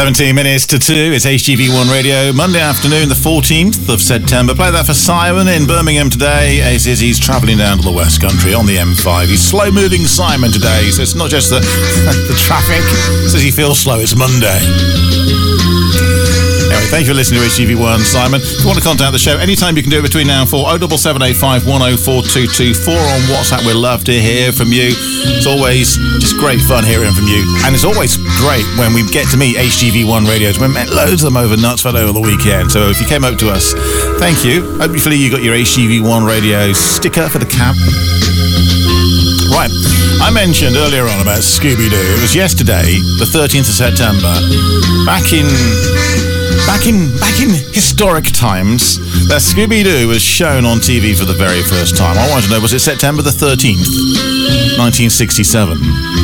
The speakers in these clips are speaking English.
17 minutes to 2. It's HGV1 Radio. Monday afternoon, the 14th of September. Play that for Simon in Birmingham today. As he's travelling down to the West Country on the M5. He's slow-moving Simon today, so it's not just the traffic. Says he feels slow. It's Monday. Anyway, thank you for listening to HGV1, Simon. If you want to contact the show, anytime you can do it between now and 4, 07785 104224 on WhatsApp. We'd love to hear from you. It's always just great fun hearing from you. And it's always great when we get to meet HGV1 radios. We met loads of them over Knutsford over the weekend. So if you came up to us, thank you. Hopefully you got your HGV1 radio sticker for the cab. Right, I mentioned earlier on about Scooby-Doo. It was yesterday, the 13th of September, back in historic times, that Scooby-Doo was shown on TV for the very first time. I wanted to know, was it September the 13th, 1967,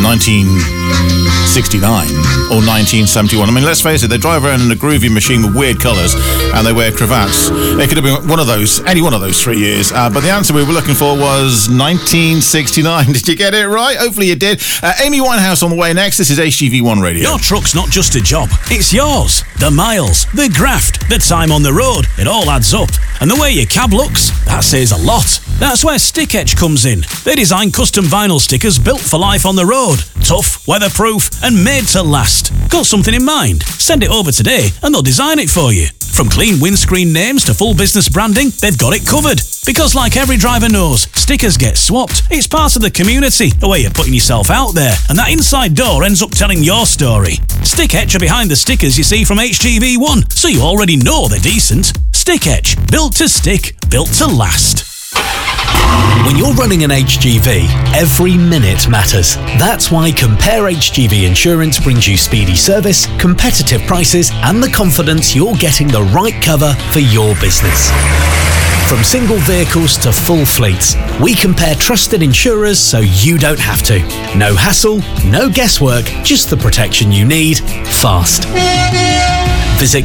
1969, or 1971? I mean, let's face it, they drive around in a groovy machine with weird colours, and they wear cravats. It could have been one of those, any one of those 3 years, but the answer we were looking for was 1969. Did you get it right? Hopefully you did. Amy Winehouse on the way next. This is HGV1 Radio. Your truck's not just a job, it's yours. The miles, the graft, the time on the road, it all adds up. And the way your cab looks, that says a lot. That's where Stick Etch comes in. They design custom vinyl stickers built for life on the road. Tough, weatherproof, and made to last. Got something in mind? Send it over today and they'll design it for you. From clean windscreen names to full business branding, they've got it covered. Because like every driver knows, stickers get swapped. It's part of the community, a way of putting yourself out there, and that inside door ends up telling your story. Stick Etch are behind the stickers you see from HGV1, so you already know they're decent. Stick Etch, built to stick, built to last. When you're running an HGV, every minute matters. That's why Compare HGV Insurance brings you speedy service, competitive prices, and the confidence you're getting the right cover for your business. From single vehicles to full fleets, we compare trusted insurers so you don't have to. No hassle, no guesswork, just the protection you need, fast. Visit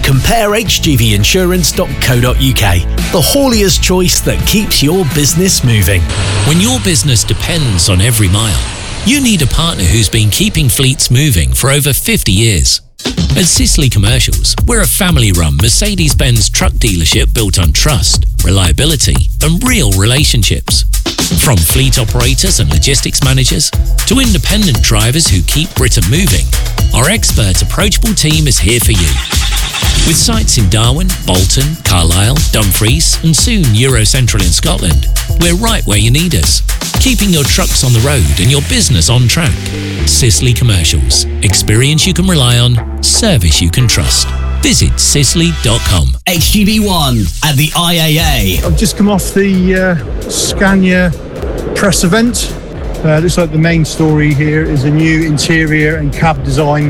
comparehgvinsurance.co.uk, the haulier's choice that keeps your business moving. When your business depends on every mile, you need a partner who's been keeping fleets moving for over 50 years. At Sisley Commercials, we're a family-run Mercedes-Benz truck dealership built on trust, reliability, and real relationships. From fleet operators and logistics managers to independent drivers who keep Britain moving, our expert, approachable team is here for you. With sites in Darwin, Bolton, Carlisle, Dumfries, and soon Eurocentral in Scotland, we're right where you need us, keeping your trucks on the road and your business on track. Sisley Commercials. Experience you can rely on, service you can trust. Visit sisley.com. HGV1 at the IAA. I've just come off the Scania press event. Looks like the main story here is a new interior and cab design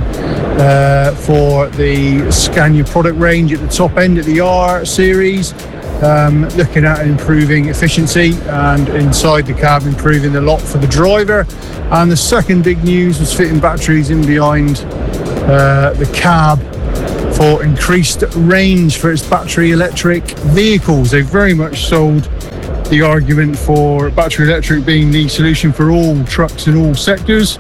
for the Scania product range at the top end at the R series. Looking at improving efficiency and inside the cab improving the lot for the driver. And the second big news was fitting batteries in behind the cab for increased range for its battery electric vehicles. They've very much sold the argument for battery electric being the solution for all trucks in all sectors.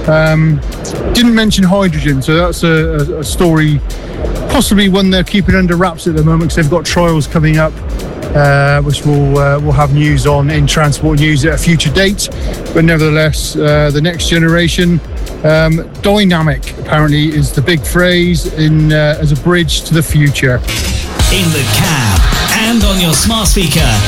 Didn't mention hydrogen, so that's a story, possibly one they're keeping under wraps at the moment because they've got trials coming up, which we'll have news on in Transport News at a future date. But nevertheless, the next generation, dynamic apparently is the big phrase as a bridge to the future. In the cab and on your smart speaker,